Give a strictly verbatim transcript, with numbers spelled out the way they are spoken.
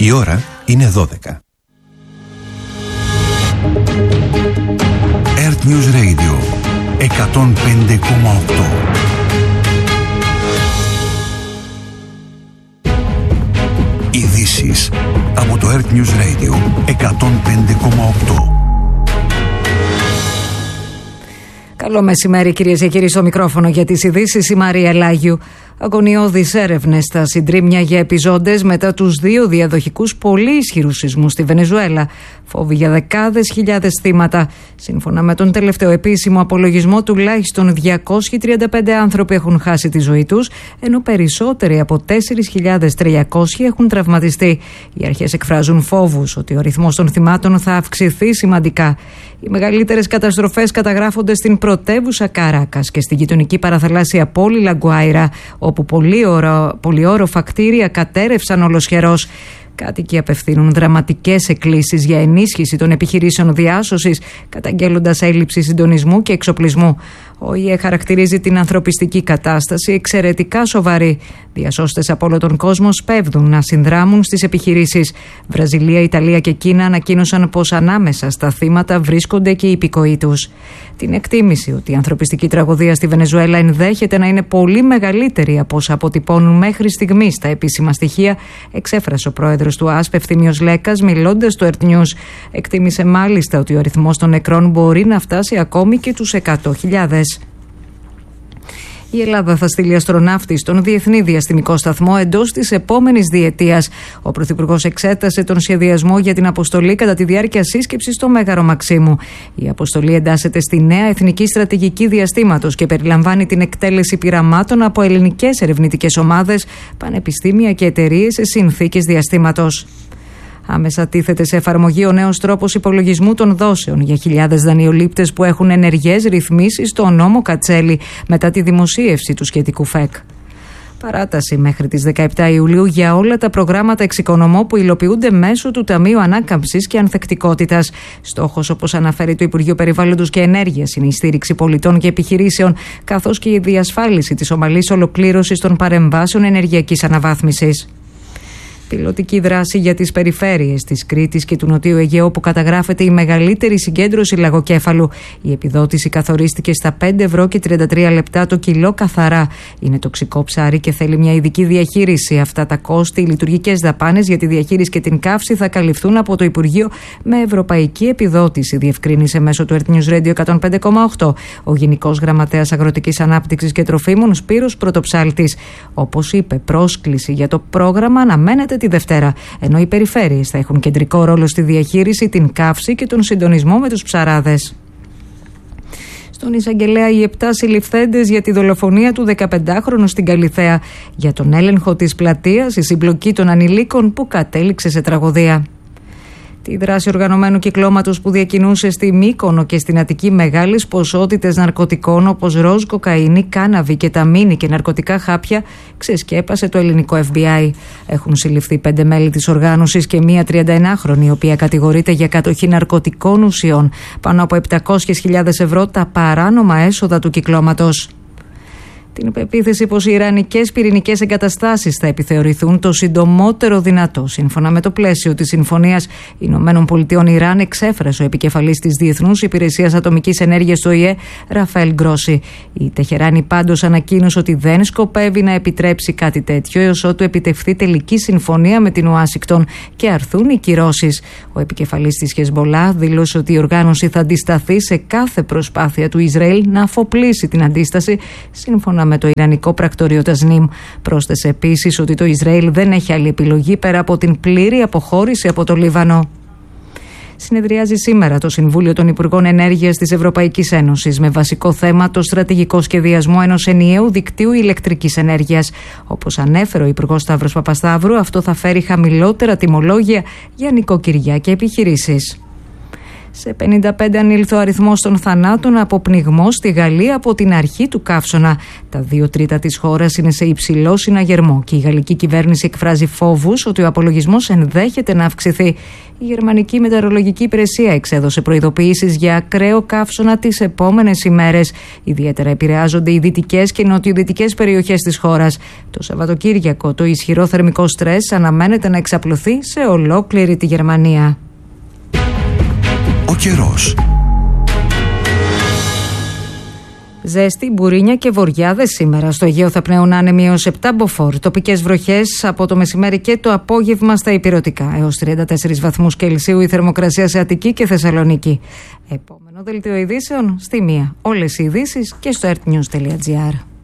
Η ώρα είναι δώδεκα. Earth News Radio εκατόν πέντε κόμμα οκτώ. Ειδήσεις από το Earth News Radio εκατόν πέντε κόμμα οκτώ. Καλό μεσημέρι, κυρίες και κύριοι, στο μικρόφωνο για τις ειδήσεις η Μαρία Λάγιου. Αγωνιώδεις έρευνες στα συντρίμμια για επιζώντες μετά τους δύο διαδοχικούς πολύ ισχυρούς σεισμούς στη Βενεζουέλα. Φόβοι για δεκάδες χιλιάδες θύματα. Σύμφωνα με τον τελευταίο επίσημο απολογισμό, τουλάχιστον διακόσιοι τριάντα πέντε άνθρωποι έχουν χάσει τη ζωή τους, ενώ περισσότεροι από τέσσερις χιλιάδες τριακόσιοι έχουν τραυματιστεί. Οι αρχές εκφράζουν φόβους ότι ο αριθμός των θυμάτων θα αυξηθεί σημαντικά. Οι μεγαλύτερες καταστροφές καταγράφονται στην πρωτεύουσα Καράκας και στη γειτονική παραθαλάσσια πόλη Λαγκουάιρα, όπου πολυόροφα κτίρια κατέρευσαν ολοσχερός. Κάτοικοι απευθύνουν δραματικές εκκλήσεις για ενίσχυση των επιχειρήσεων διάσωσης, καταγγέλλοντας έλλειψη συντονισμού και εξοπλισμού. Ο ΙΕ χαρακτηρίζει την ανθρωπιστική κατάσταση εξαιρετικά σοβαρή. Διασώστες από όλο τον κόσμο σπέβδουν να συνδράμουν στις επιχειρήσεις. Βραζιλία, Ιταλία και Κίνα ανακοίνωσαν πως ανάμεσα στα θύματα βρίσκονται και οι υπηκοοί τους. Την εκτίμηση ότι η ανθρωπιστική τραγωδία στη Βενεζουέλα ενδέχεται να είναι πολύ μεγαλύτερη από όσα αποτυπώνουν μέχρι στιγμής τα επίσημα στοιχεία, εξέφρασε ο πρόεδρος του ΑΣΠ Ευθύμιος Λέκας, μιλώντας στο Earth News. Εκτίμησε μάλιστα ότι ο αριθμός των νεκρών μπορεί να φτάσει ακόμη και τους εκατό χιλιάδες. Η Ελλάδα θα στείλει αστροναύτη στον Διεθνή Διαστημικό Σταθμό εντός της επόμενης διετίας. Ο Πρωθυπουργός εξέτασε τον σχεδιασμό για την αποστολή κατά τη διάρκεια σύσκεψης στο Μέγαρο Μαξίμου. Η αποστολή εντάσσεται στη νέα Εθνική Στρατηγική Διαστήματος και περιλαμβάνει την εκτέλεση πειραμάτων από ελληνικές ερευνητικές ομάδες, πανεπιστήμια και εταιρείες σε συνθήκες διαστήματος. Άμεσα τίθεται σε εφαρμογή ο νέος τρόπος υπολογισμού των δόσεων για χιλιάδες δανειολήπτες που έχουν ενεργές ρυθμίσεις στο νόμο Κατσέλη μετά τη δημοσίευση του σχετικού ΦΕΚ. Παράταση μέχρι τις δεκαεπτά Ιουλίου για όλα τα προγράμματα εξοικονομώ που υλοποιούνται μέσω του Ταμείου Ανάκαμψης και Ανθεκτικότητας. Στόχος, όπως αναφέρει το Υπουργείο Περιβάλλοντος και Ενέργειας, είναι η στήριξη πολιτών και επιχειρήσεων, καθώς και η διασφάλιση της ομαλής ολοκλήρωσης των παρεμβάσεων ενεργειακής αναβάθμισης. Πιλωτική δράση για τις περιφέρειες της Κρήτης και του Νοτιού Αιγαίου, που καταγράφεται η μεγαλύτερη συγκέντρωση λαγοκέφαλου. Η επιδότηση καθορίστηκε στα πέντε ευρώ και τριάντα τρία λεπτά το κιλό καθαρά. Είναι τοξικό ψάρι και θέλει μια ειδική διαχείριση. Αυτά τα κόστη, οι λειτουργικές δαπάνες για τη διαχείριση και την καύση θα καλυφθούν από το Υπουργείο με ευρωπαϊκή επιδότηση, διευκρίνησε μέσω του Earth News Radio εκατόν πέντε κόμμα οκτώ ο Γενικός Γραμματέας Αγροτικής Ανάπτυξης και Τροφίμων Σπύρος Πρωτοψάλτης. Όπως είπε, πρόσκληση για το πρόγραμμα αναμένεται τη Δευτέρα, ενώ οι περιφέρειες θα έχουν κεντρικό ρόλο στη διαχείριση, την καύση και τον συντονισμό με τους ψαράδες. Στον εισαγγελέα, οι επτά συλληφθέντες για τη δολοφονία του δεκαπεντάχρονου στην Καλιθέα, για τον έλεγχο της πλατείας, η συμπλοκή των ανηλίκων που κατέληξε σε τραγωδία. Τη δράση οργανωμένου κυκλώματος που διακινούσε στη Μύκονο και στην Αττική μεγάλες ποσότητες ναρκωτικών όπως ροζ, κοκαίνη, κάναβη, κεταμίνη και ναρκωτικά χάπια ξεσκέπασε το ελληνικό Εφ Μπι Άι. Έχουν συλληφθεί πέντε μέλη της οργάνωσης και μία τριανταενάχρονη, η οποία κατηγορείται για κατοχή ναρκωτικών ουσιών. Πάνω από επτακόσιες χιλιάδες ευρώ τα παράνομα έσοδα του κυκλώματος. Την επεποίθηση πως οι ιρανικές πυρηνικές εγκαταστάσεις θα επιθεωρηθούν το συντομότερο δυνατό. Σύμφωνα με το πλαίσιο της Συμφωνίας Ηνωμένων Πολιτειών Ιράν, εξέφρασε ο επικεφαλής της Διεθνούς Υπηρεσίας Ατομικής Ενέργειας στο ΙΕ, Ραφαέλ Γκρόσι. Η Τεχεράνη πάντως ανακοίνωσε ότι δεν σκοπεύει να επιτρέψει κάτι τέτοιο έως ότου επιτευχθεί τελική συμφωνία με την Ουάσιγκτον και αρθούν οι κυρώσεις. Ο επικεφαλής της Χεσμολάχ δήλωσε ότι η οργάνωση θα αντισταθεί σε κάθε προσπάθεια του Ισραήλ να αφοπλίσει την αντίσταση, σύμφωνα με το Ιρανικό πρακτορείο Τασνίμ. Πρόσθεσε επίσης ότι το Ισραήλ δεν έχει άλλη επιλογή πέρα από την πλήρη αποχώρηση από το Λίβανο. Συνεδριάζει σήμερα το Συμβούλιο των Υπουργών Ενέργειας της Ευρωπαϊκής Ένωσης με βασικό θέμα το στρατηγικό σχεδιασμό ενός ενιαίου δικτύου ηλεκτρικής ενέργειας. Όπως ανέφερε ο Υπουργός Σταύρος Παπασταύρου, αυτό θα φέρει χαμηλότερα τιμολόγια για νοικοκυριά και επιχειρήσεις. Σε πενήντα πέντε ανήλθε ο αριθμός των θανάτων από πνιγμό στη Γαλλία από την αρχή του καύσωνα. Τα δύο τρίτα της χώρας είναι σε υψηλό συναγερμό και η γαλλική κυβέρνηση εκφράζει φόβους ότι ο απολογισμός ενδέχεται να αυξηθεί. Η Γερμανική Μετεωρολογική Υπηρεσία εξέδωσε προειδοποιήσεις για ακραίο καύσωνα τις επόμενες ημέρες. Ιδιαίτερα επηρεάζονται οι δυτικές και νοτιοδυτικές περιοχές της χώρας. Το Σαββατοκύριακο το ισχυρό θερμικό στρες αναμένεται να εξαπλωθεί σε ολόκληρη τη Γερμανία. Ο καιρός. Ζέστη, μπουρίνια και βοριάδες σήμερα. Στο Αιγαίο θα πνέουν άνεμοι έως επτά μποφόρ. Τοπικές βροχές από το μεσημέρι και το απόγευμα στα ηπειρωτικά. Έως τριάντα τέσσερις βαθμούς Κελσίου η θερμοκρασία σε Αττική και Θεσσαλονίκη. Επόμενο δελτίο ειδήσεων στη μία. Όλες οι ειδήσεις και στο ερτ νιους τελεία τζι άρ.